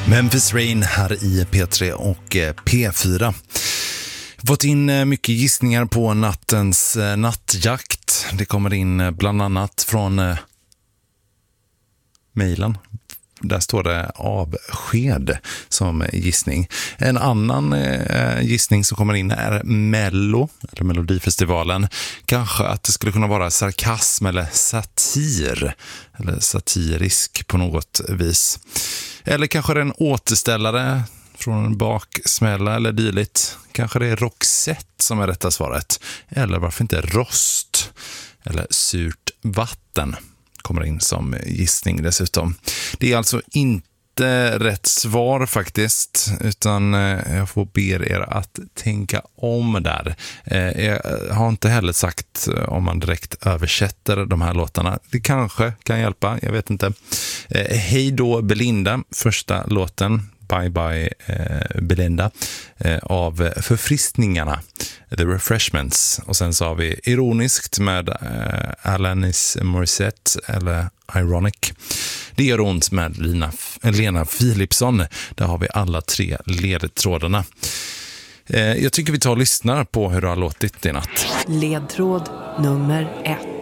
Memphis Rain här i P3 och P4. Fått in mycket gissningar på nattens nattjakt. Det kommer in bland annat från mejlen. Där står det avsked som gissning. En annan gissning som kommer in är Mello, eller Melodifestivalen. Kanske att det skulle kunna vara sarkasm eller satir. Eller satirisk på något vis. Eller kanske det är en återställare från en baksmälla eller dylikt. Kanske det är Roxette som är rätta svaret. Eller varför inte rost eller surt vatten kommer in som gissning dessutom. Det är alltså inte rätt svar faktiskt, utan jag får be er att tänka om där. Jag har inte heller sagt om man direkt översätter de här låtarna. Det kanske kan hjälpa, jag vet inte. Hej då Belinda, första låten. Bye Bye Belinda av Förfriskningarna, The Refreshments. Och sen så har vi ironiskt med Alanis Morissette eller Ironic. Det gör ont med Lena Philipsson. Där har vi alla tre ledtrådarna. Jag tycker vi tar och lyssnar på hur det har låtit i natt. Ledtråd nummer 1.